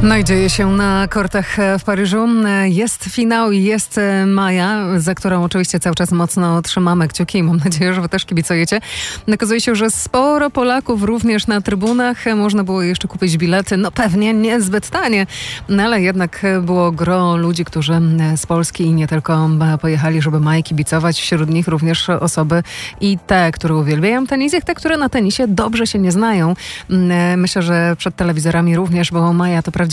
No i dzieje się na kortach w Paryżu. Jest finał i jest Maja, za którą oczywiście cały czas mocno trzymamy kciuki i mam nadzieję, że wy też kibicujecie. Okazuje się, że sporo Polaków również na trybunach. Można było jeszcze kupić bilety, no pewnie niezbyt tanie, no ale jednak było gro ludzi, którzy z Polski i nie tylko pojechali, żeby Maji kibicować. Wśród nich również osoby i te, które uwielbiają tenis, i te, które na tenisie dobrze się nie znają. Myślę, że przed telewizorami również, bo Maja to prawdziwa